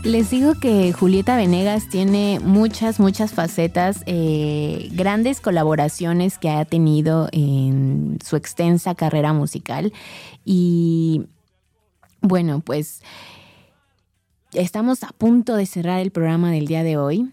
Les digo que Julieta Venegas tiene muchas facetas, grandes colaboraciones que ha tenido en su extensa carrera musical. Y bueno, pues estamos a punto de cerrar el programa del día de hoy.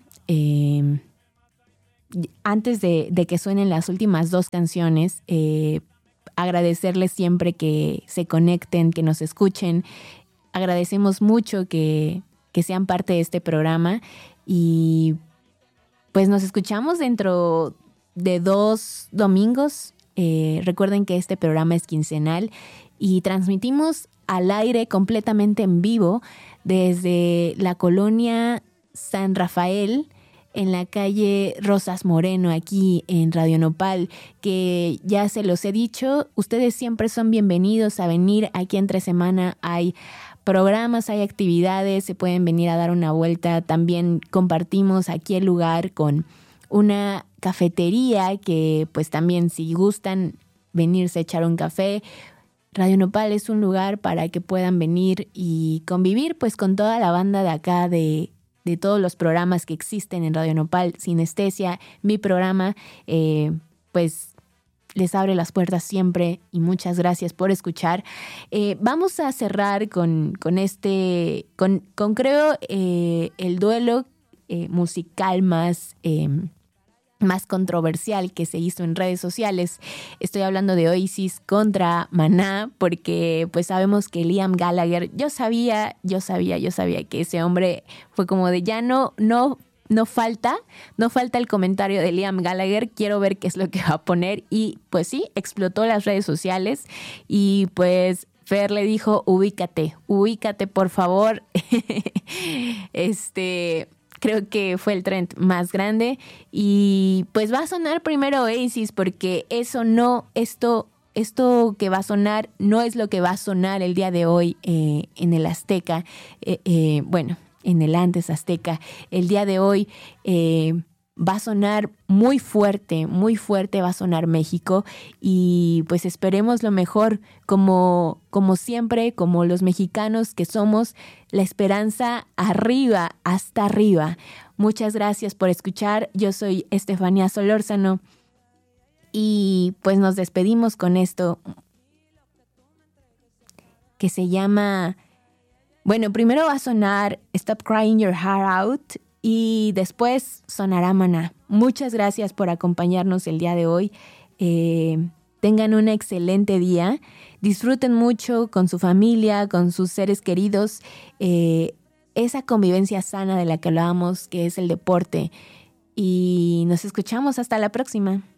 Antes de que suenen las últimas dos canciones, agradecerles siempre que se conecten, que nos escuchen. Agradecemos mucho que sean parte de este programa y pues nos escuchamos dentro de 2 domingos. Recuerden que este programa es quincenal y transmitimos al aire completamente en vivo desde la colonia San Rafael, en la calle Rosas Moreno, aquí en Radio Nopal, que ya se los he dicho, ustedes siempre son bienvenidos a venir. Aquí entre semana hay programas, hay actividades, se pueden venir a dar una vuelta. También compartimos aquí el lugar con una cafetería que pues también si gustan venirse a echar un café, Radio Nopal es un lugar para que puedan venir y convivir pues con toda la banda de acá de todos los programas que existen en Radio Nopal. Sinestesia, mi programa, pues les abre las puertas siempre y muchas gracias por escuchar. Vamos a cerrar con creo el duelo musical más controversial que se hizo en redes sociales. Estoy hablando de Oasis contra Maná, porque pues sabemos que Liam Gallagher, yo sabía que ese hombre fue como de ya no falta el comentario de Liam Gallagher, quiero ver qué es lo que va a poner. Y pues sí, explotó las redes sociales y pues Fer le dijo, ubícate por favor. Creo que fue el trend más grande y pues va a sonar primero Oasis, porque esto que va a sonar no es lo que va a sonar el día de hoy en el Azteca, en el antes Azteca. El día de hoy va a sonar muy fuerte va a sonar México y pues esperemos lo mejor, como siempre, como los mexicanos que somos, la esperanza arriba, hasta arriba. Muchas gracias por escuchar. Yo soy Estefanía Solórzano y pues nos despedimos con esto que se llama, bueno, primero va a sonar Stop Crying Your Heart Out y después sonará Maná. Muchas gracias por acompañarnos el día de hoy. Tengan un excelente día. Disfruten mucho con su familia, con sus seres queridos. Esa convivencia sana de la que hablábamos, que es el deporte. Y nos escuchamos hasta la próxima.